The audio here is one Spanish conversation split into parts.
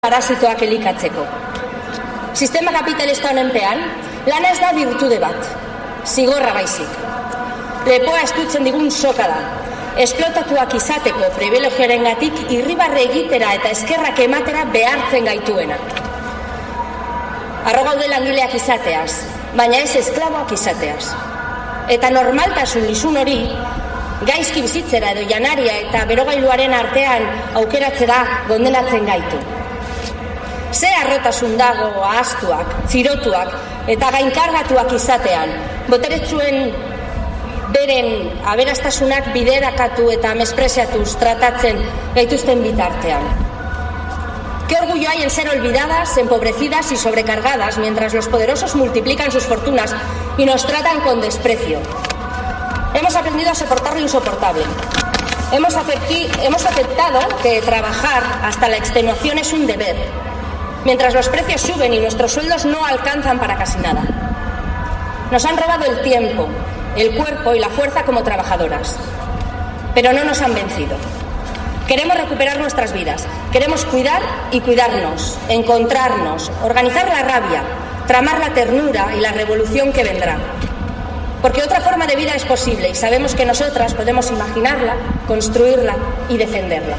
parasitoak elikatzeko. Sistema kapitalista honenpean, lana ez da virtude bat, zigorra baizik. Lepoa estutzen digun soka da, esplotatuak izateko privilegioarengatik irribarre egitera eta eskerrak ematera behartzen gaituena. Harro gaude langileak izateaz, baina ez esklaboak izateaz. Eta normaltasun izun hori, gaizki bizitzera edo janaria eta berogailuaren artean aukeratzera kondenatzen gaitu. Ze harrotasun dago ahaztuak, txirotuak eta gainkargatuak izatean, boteretsuen beren aberastasunak biderakatu eta mespreziatuz tratatzen gaituzten bitartean. Qué orgullo hay en ser olvidadas, empobrecidas y sobrecargadas mientras los poderosos multiplican sus fortunas y nos tratan con desprecio. Hemos aprendido a soportar lo insoportable. Hemos aceptado que trabajar hasta la extenuación es un deber, mientras los precios suben y nuestros sueldos no alcanzan para casi nada. Nos han robado el tiempo, el cuerpo y la fuerza como trabajadoras, pero no nos han vencido. Queremos recuperar nuestras vidas, queremos cuidar y cuidarnos, encontrarnos, organizar la rabia, tramar la ternura y la revolución que vendrá. Porque otra forma de vida es posible y sabemos que nosotras podemos imaginarla, construirla y defenderla.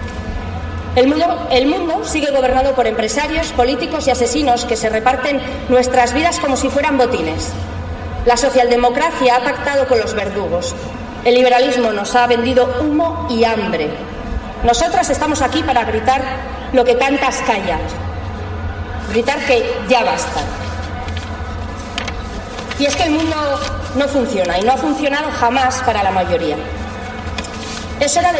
El mundo sigue gobernado por empresarios, políticos y asesinos que se reparten nuestras vidas como si fueran botines. La socialdemocracia ha pactado con los verdugos. El liberalismo nos ha vendido humo y hambre. Nosotras estamos aquí para gritar lo que tantas callan. Gritar que ya basta. Y es que el mundo no funciona y no ha funcionado jamás para la mayoría. Es hora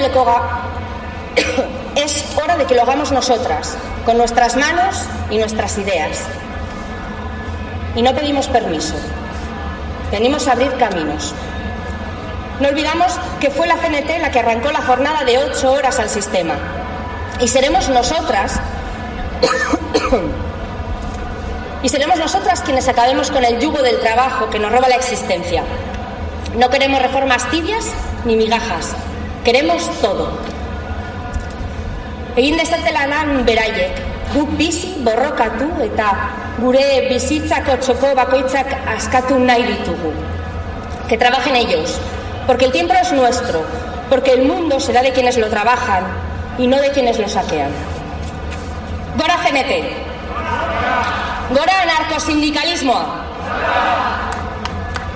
de que lo hagamos nosotras, con nuestras manos y nuestras ideas. Y no pedimos permiso. Venimos a abrir caminos. No olvidamos que fue la CNT la que arrancó la jornada de 8 horas al sistema. Y seremos nosotras quienes acabemos con el yugo del trabajo que nos roba la existencia. No queremos reformas tibias ni migajas. Queremos todo. Egin dezate lanan beraiek, guk bizi borrokatu eta gure bizitzako txoko bakoitzak askatu nahi ditugu. Que trabajen ellos, porque el tiempo es nuestro, porque el mundo será de quienes lo trabajan y no de quienes lo saquean. Gora CNT! Gora anarkosindikalismoa!